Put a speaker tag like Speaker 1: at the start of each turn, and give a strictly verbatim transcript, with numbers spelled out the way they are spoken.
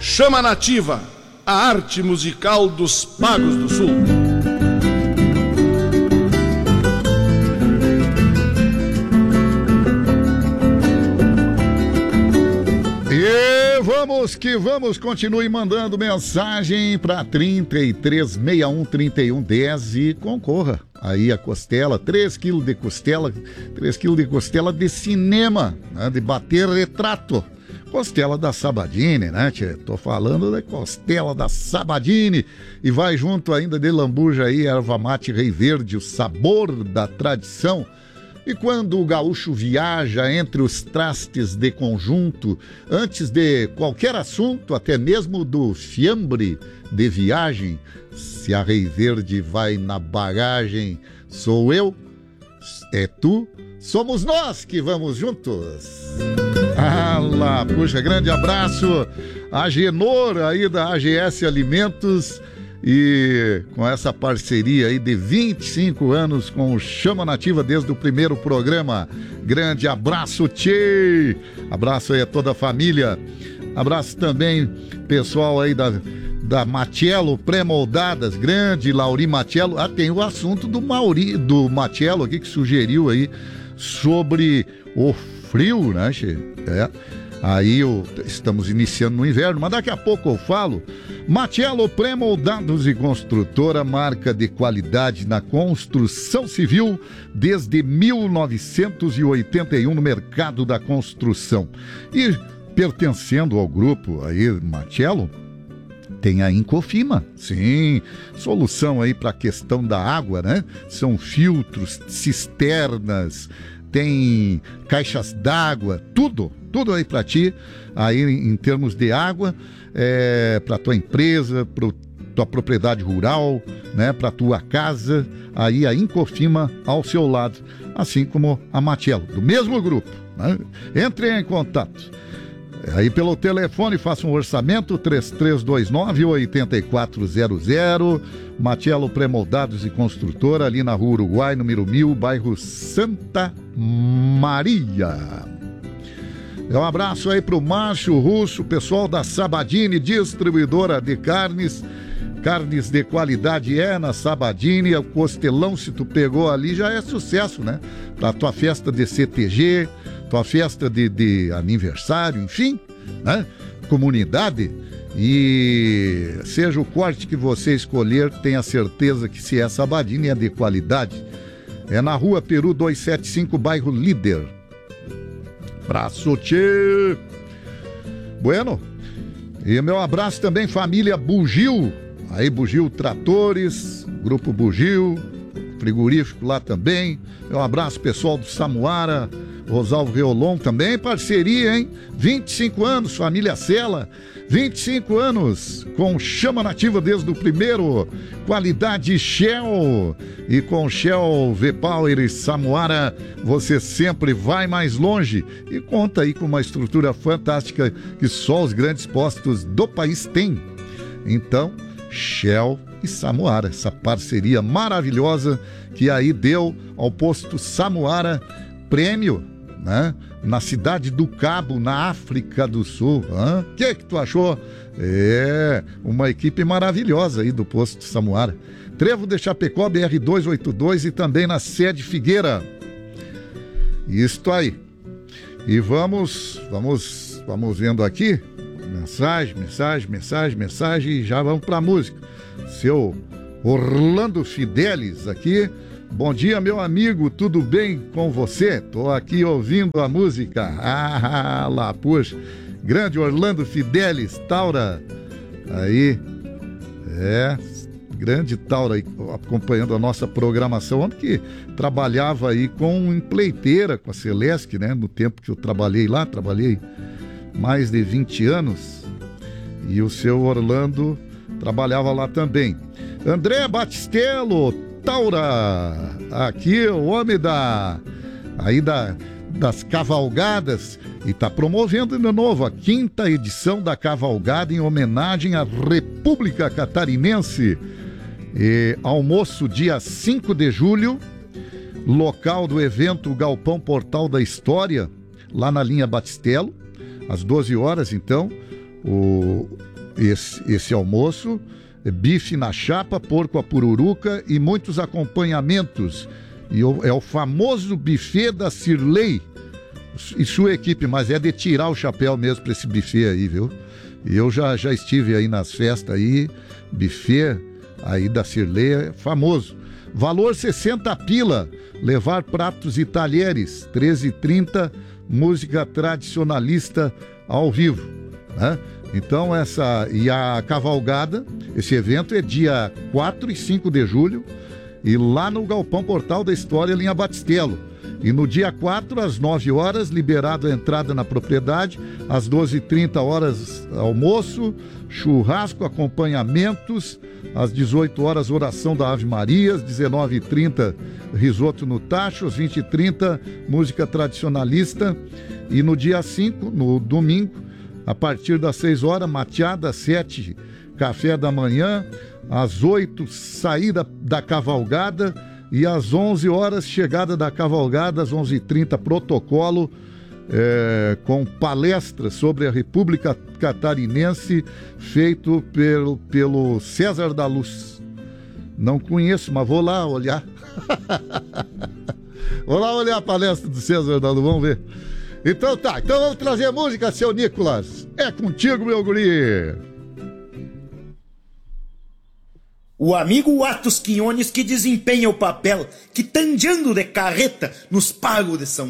Speaker 1: Chama Nativa, a arte musical dos Pagos do Sul.
Speaker 2: E vamos que vamos, continue mandando mensagem para trinta e três, sessenta e um, trinta e um, dez e concorra aí a costela, três quilos de costela, três quilos de costela de cinema, né, de bater retrato. Costela da Sabadini, né, tchê? Tô falando da costela da Sabadini. E vai junto ainda de lambuja aí, erva mate rei verde, o sabor da tradição. E quando o gaúcho viaja entre os trastes de conjunto, antes de qualquer assunto, até mesmo do fiambre de viagem, se a rei verde vai na bagagem, sou eu, é tu, somos nós que vamos juntos. Ah lá, puxa, grande abraço a Genor aí da A G S Alimentos e com essa parceria aí de vinte e cinco anos com o Chama Nativa desde o primeiro programa. Grande abraço, tchê! Abraço aí a toda a família. Abraço também pessoal aí da, da Matiello Pré-Moldadas, grande Lauri Matiello. Ah, tem o assunto do Mauri, do Matiello aqui que sugeriu aí sobre o frio, né, che? É. Aí eu, estamos iniciando no inverno, mas daqui a pouco eu falo. Matiello Pré-Moldados e Construtora, marca de qualidade na construção civil desde mil novecentos e oitenta e um no mercado da construção. E pertencendo ao grupo aí, Matiello, tem a Incofima, sim, solução aí para a questão da água, né? São filtros, cisternas, tem caixas d'água, tudo, tudo aí para ti, aí em termos de água, é, para tua empresa, para tua propriedade rural, né, para tua casa, aí a Incofima ao seu lado, assim como a Matiello, do mesmo grupo, né? Entre em contato. Aí pelo telefone, faça um orçamento, três três dois nove, oito quatro zero zero, Matiello Pré-Moldados e Construtora, ali na Rua Uruguai, número mil, bairro Santa Maria. Um abraço aí pro Macho Russo, pessoal da Sabadini, distribuidora de carnes, carnes de qualidade é na Sabadini, o costelão, se tu pegou ali, já é sucesso, né? Pra tua festa de C T G, tua festa de, de aniversário, enfim, né? Comunidade, e seja o corte que você escolher, tenha certeza que se é Sabadini é de qualidade. É na Rua Peru duzentos e setenta e cinco, bairro Líder. Abraço, tchê! Bueno, e meu abraço também, família Bugio, aí Bugio Tratores, Grupo Bugio, frigorífico lá também. Meu abraço pessoal do Samuara, Rosalvo Reolon também, parceria, hein? vinte e cinco anos, família Sela, vinte e cinco anos com Chama Nativa desde o primeiro, qualidade Shell, e com Shell V-Power e Samuara você sempre vai mais longe e conta aí com uma estrutura fantástica que só os grandes postos do país têm. Então, Shell e Samuara, essa parceria maravilhosa que aí deu ao posto Samuara prêmio, né? Na cidade do Cabo, na África do Sul. O que que tu achou? É, uma equipe maravilhosa aí do posto Samuara. Trevo de Chapecó, B R duzentos e oitenta e dois, e também na sede Figueira. Isto aí. E vamos, vamos, vamos vendo aqui. Mensagem, mensagem, mensagem, mensagem, e já vamos pra música. Seu Orlando Fidelis aqui. Bom dia, meu amigo, tudo bem com você? Tô aqui ouvindo a música. Ah, lá, puxa. Grande Orlando Fidelis, Taura. Aí, é, grande Taura aí, acompanhando a nossa programação. Ontem que trabalhava aí com empleiteira, com a Celeste, né? No tempo que eu trabalhei lá, trabalhei mais de vinte anos. E o seu Orlando trabalhava lá também. André Batistello, Taura, aqui o homem da, aí da, das cavalgadas, e está promovendo de novo a quinta edição da cavalgada em homenagem à República Catarinense. E, almoço dia cinco de julho, local do evento Galpão Portal da História, lá na linha Batistello, às doze horas, então, o, esse, esse almoço, bife na chapa, porco à pururuca e muitos acompanhamentos. E o, é o famoso buffet da Cirlei e sua equipe, mas é de tirar o chapéu mesmo para esse buffet aí, viu? E eu já, já estive aí nas festas aí, buffet aí da Cirlei é famoso. Valor sessenta pila, levar pratos e talheres, treze e trinta, música tradicionalista ao vivo, né? Então essa, e a cavalgada, esse evento é dia quatro e cinco de julho, e lá no Galpão Portal da História, linha Batistelo. E no dia quatro, às nove horas, liberado a entrada na propriedade, às doze e trinta horas, almoço, churrasco, acompanhamentos, às dezoito horas, oração da Ave Maria, às dezenove e trinta, risoto no tacho, às vinte e trinta, música tradicionalista, e no dia cinco, no domingo, a partir das seis horas, mateada, às sete, café da manhã, às oito, saída da cavalgada, e às onze horas, chegada da cavalgada, às onze e trinta, protocolo, é, com palestra sobre a República Catarinense, feito pelo, pelo César da Luz. Não conheço, mas vou lá olhar. Vou lá olhar a palestra do César da Luz, vamos ver. Então tá, então vamos trazer música, seu Nicolas. É contigo, meu guri.
Speaker 3: O amigo Atos Quinones que desempenha o papel que tangeando de carreta nos pagos de São